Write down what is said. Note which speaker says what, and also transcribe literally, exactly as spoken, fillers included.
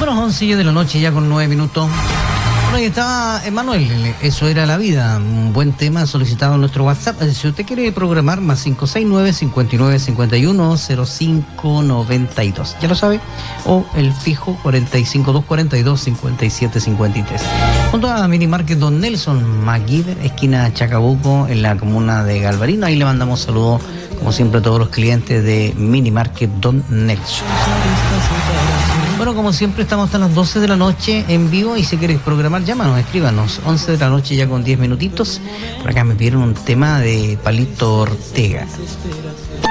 Speaker 1: Bueno, once de la noche ya con nueve minutos. Bueno, ahí está Emanuel, Eso era la vida, un buen tema solicitado en nuestro WhatsApp. Si usted quiere programar, más cinco seis nueve, cinco nueve cinco uno, cero cinco nueve dos, ya lo sabe, o el fijo cuarenta y cinco doscientos cuarenta y dos, cincuenta y siete cincuenta y tres. Junto a Mini Market Don Nelson McGiver, esquina Chacabuco, en la comuna de Galvarino. Ahí le mandamos saludos, como siempre, a todos los clientes de Mini Market Don Nelson. Bueno, como siempre, estamos hasta las doce de la noche en vivo, y si quieres programar, llámanos, escríbanos. once de la noche ya con diez minutitos. Por acá me pidieron un tema de Palito Ortega.